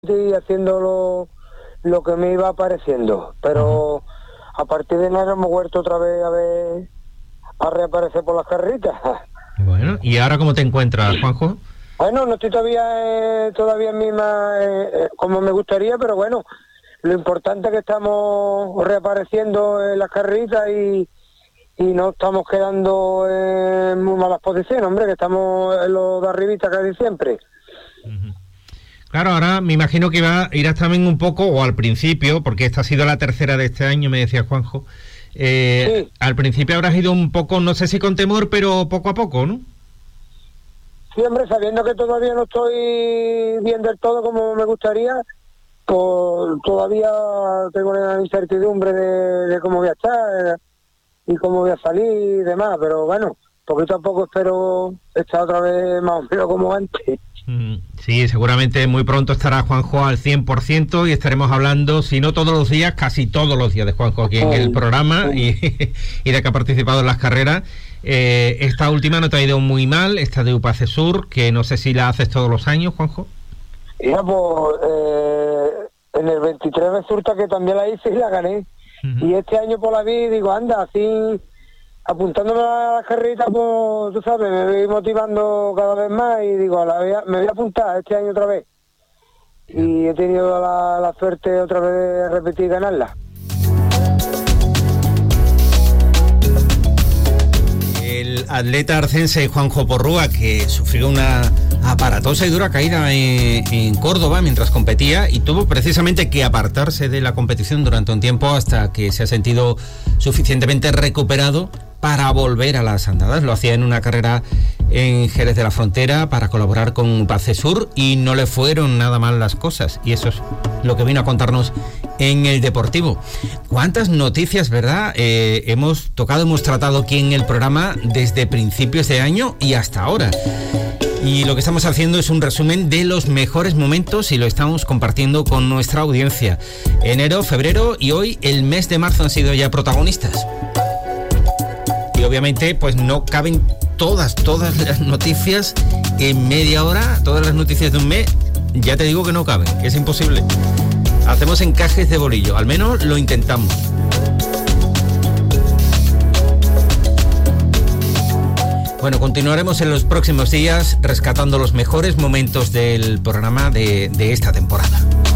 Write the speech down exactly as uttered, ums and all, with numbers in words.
y haciendo lo, lo que me iba apareciendo, pero a partir de enero hemos vuelto otra vez a ver a reaparecer por las carreritas. Bueno, ¿y ahora cómo te encuentras, Juanjo? Bueno, no estoy todavía eh, todavía misma eh, eh, como me gustaría, pero bueno, lo importante es que estamos reapareciendo en las carreritas y, y no estamos quedando en muy malas posiciones, hombre, que estamos en los de arribita casi siempre. Uh-huh. Claro, ahora me imagino que va, irás también un poco, o al principio, porque esta ha sido la tercera de este año, me decía Juanjo, eh, sí. Al principio habrás ido un poco, no sé si con temor, pero poco a poco, ¿no? Sí, hombre, sabiendo que todavía no estoy bien del todo como me gustaría, pues todavía tengo la incertidumbre de, de cómo voy a estar y cómo voy a salir y demás, pero bueno, poquito a poco espero estar otra vez más o menos como antes. Sí, seguramente muy pronto estará Juanjo al cien por ciento y estaremos hablando, si no todos los días, casi todos los días de Juanjo aquí en el programa y, y de que ha participado en las carreras. Eh, esta última no te ha ido muy mal, esta de UPACESUR, que no sé si la haces todos los años, Juanjo. Ya, pues, eh, en el veintitrés resulta que también la hice y la gané. Uh-huh. Y este año por la vi, digo, anda, así, apuntándome a las carreritas, pues, tú sabes, me voy motivando cada vez más y digo, la voy a, me voy a apuntar este año otra vez. Y he tenido la, la suerte otra vez de repetir y ganarla. El atleta arcense Juanjo Porrúa, que sufrió una aparatosa y dura caída en, en Córdoba mientras competía y tuvo precisamente que apartarse de la competición durante un tiempo hasta que se ha sentido suficientemente recuperado para volver a las andadas. Lo hacía en una carrera en Jerez de la Frontera para colaborar con UPACESUR y no le fueron nada mal las cosas, y eso es lo que vino a contarnos en el Deportivo. ¿Cuántas noticias, verdad? Eh, hemos tocado, hemos tratado aquí en el programa desde principios de año y hasta ahora. Y lo que estamos haciendo es un resumen de los mejores momentos y lo estamos compartiendo con nuestra audiencia. Enero, febrero y hoy el mes de marzo han sido ya protagonistas. Y obviamente pues no caben todas, todas las noticias en media hora, todas las noticias de un mes, ya te digo que no caben, que es imposible. Hacemos encajes de bolillo, al menos lo intentamos. Bueno, continuaremos en los próximos días rescatando los mejores momentos del programa de, de esta temporada.